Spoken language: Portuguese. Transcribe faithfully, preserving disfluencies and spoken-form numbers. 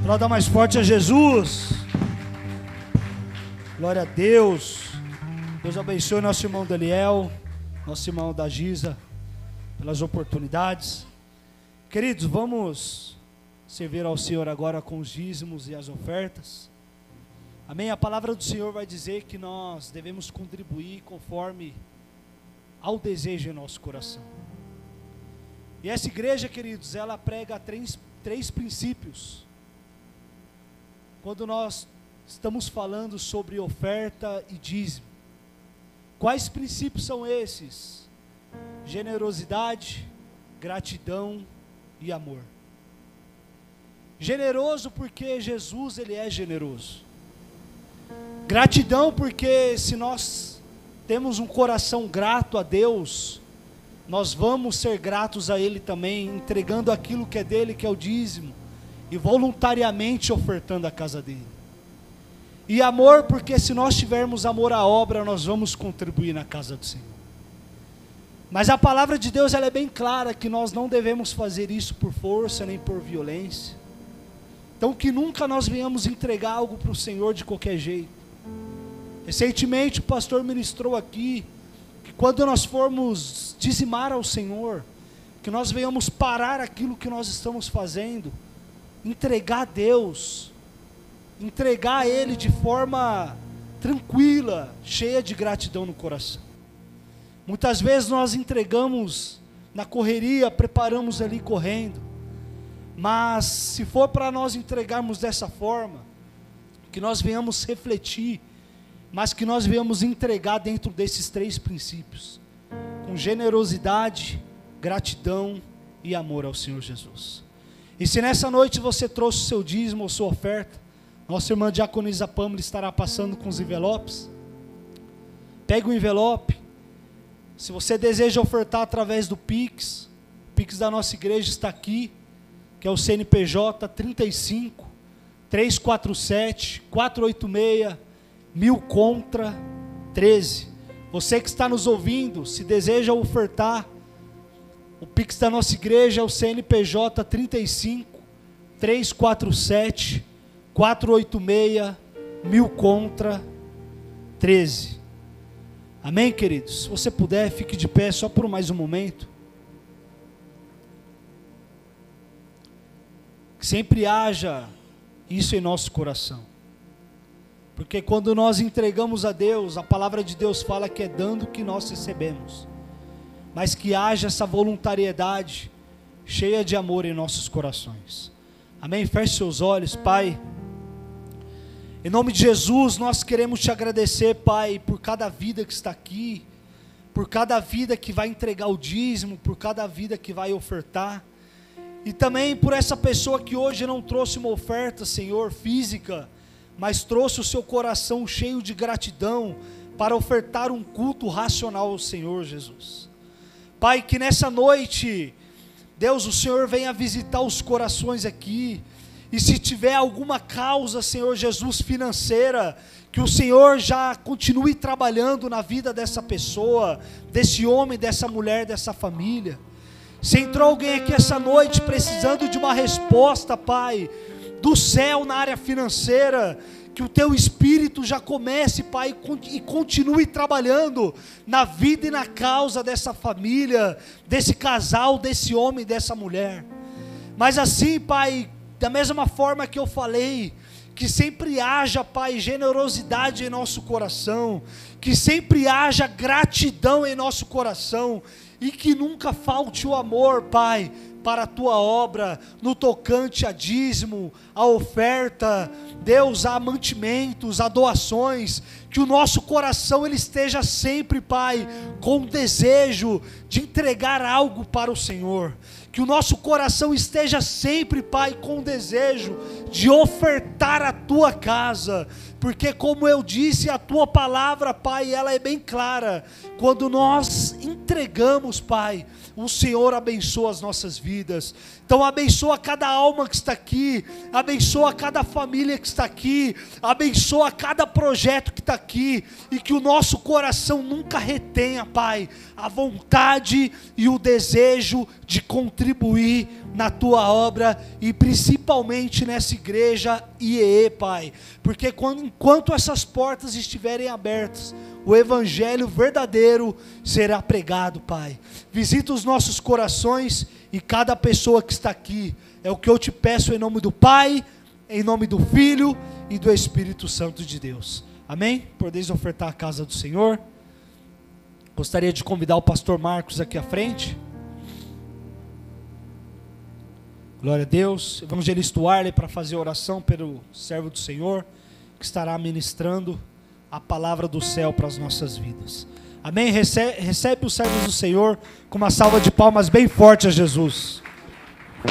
Aplauda mais forte a Jesus. Glória a Deus. Deus abençoe nosso irmão Daniel, nosso irmão da Giza, pelas oportunidades. Queridos, vamos servir ao Senhor agora com os dízimos e as ofertas. Amém? A palavra do Senhor vai dizer que nós devemos contribuir conforme ao desejo em nosso coração. E essa igreja, queridos, ela prega três, três princípios. Quando nós estamos falando sobre oferta e dízimo. Quais princípios são esses? Generosidade, gratidão e amor. Generoso porque Jesus, ele é generoso. Gratidão porque se nós temos um coração grato a Deus, nós vamos ser gratos a Ele também, entregando aquilo que é dele, que é o dízimo, e voluntariamente ofertando a casa dele. E amor, porque se nós tivermos amor à obra, nós vamos contribuir na casa do Senhor. Mas a palavra de Deus, ela é bem clara, que nós não devemos fazer isso por força, nem por violência. Então que nunca nós venhamos entregar algo para o Senhor de qualquer jeito. Recentemente o pastor ministrou aqui, que quando nós formos dizimar ao Senhor, que nós venhamos parar aquilo que nós estamos fazendo, entregar a Deus, entregar a Ele de forma tranquila, cheia de gratidão no coração. Muitas vezes nós entregamos na correria, preparamos ali correndo, mas se for para nós entregarmos dessa forma, que nós venhamos refletir, mas que nós venhamos entregar dentro desses três princípios, com generosidade, gratidão e amor ao Senhor Jesus. E se nessa noite você trouxe o seu dízimo ou sua oferta, nossa irmã diaconisa Pâmela estará passando com os envelopes. Pegue o envelope. Se você deseja ofertar através do Pix, o Pix da nossa igreja está aqui, que é o C N P J trinta e cinco, trezentos e quarenta e sete, quatrocentos e oitenta e seis, mil contra treze. Você que está nos ouvindo, se deseja ofertar, o Pix da nossa igreja é o C N P J trinta e cinco, trezentos e quarenta e sete, quatrocentos e oitenta e seis, mil contra treze. Amém, queridos? Se você puder, fique de pé só por mais um momento. Que sempre haja isso em nosso coração. Porque quando nós entregamos a Deus, a palavra de Deus fala que é dando que nós recebemos. Mas que haja essa voluntariedade cheia de amor em nossos corações. Amém? Feche seus olhos, Pai. Em nome de Jesus, nós queremos te agradecer, Pai, por cada vida que está aqui, por cada vida que vai entregar o dízimo, por cada vida que vai ofertar, e também por essa pessoa que hoje não trouxe uma oferta, Senhor, física, mas trouxe o seu coração cheio de gratidão para ofertar um culto racional ao Senhor Jesus. Pai, que nessa noite, Deus, o Senhor venha visitar os corações aqui, e se tiver alguma causa, Senhor Jesus, financeira, que o Senhor já continue trabalhando na vida dessa pessoa, desse homem, dessa mulher, dessa família. Se entrou alguém aqui essa noite precisando de uma resposta, Pai, do céu na área financeira, que o Teu Espírito já comece, Pai, e continue trabalhando na vida e na causa dessa família, desse casal, desse homem, dessa mulher. Mas assim, Pai, da mesma forma que eu falei, que sempre haja, Pai, generosidade em nosso coração, que sempre haja gratidão em nosso coração, e que nunca falte o amor, Pai, para a Tua obra, no tocante a dízimo, a oferta, Deus, a mantimentos, a doações, que o nosso coração ele esteja sempre, Pai, com o desejo de entregar algo para o Senhor, que o nosso coração esteja sempre, Pai, com o desejo de ofertar a Tua casa, porque como eu disse, a Tua palavra, Pai, ela é bem clara, quando nós entregamos, Pai, o Senhor abençoa as nossas vidas. Então abençoa cada alma que está aqui, abençoa cada família que está aqui, abençoa cada projeto que está aqui, e que o nosso coração nunca retenha, Pai, a vontade e o desejo de contribuir na Tua obra, e principalmente nessa igreja I E E, Pai, porque quando, enquanto essas portas estiverem abertas, o evangelho verdadeiro será pregado, Pai. Visita os nossos corações e cada pessoa que está aqui, é o que eu te peço em nome do Pai, em nome do Filho e do Espírito Santo de Deus. Amém? Podeis ofertar a casa do Senhor. Gostaria de convidar o pastor Marcos aqui à frente. Glória a Deus. Evangelista Warley para fazer oração pelo servo do Senhor, que estará ministrando a palavra do céu para as nossas vidas. Amém? Recebe, recebe os servos do Senhor com uma salva de palmas bem forte a Jesus.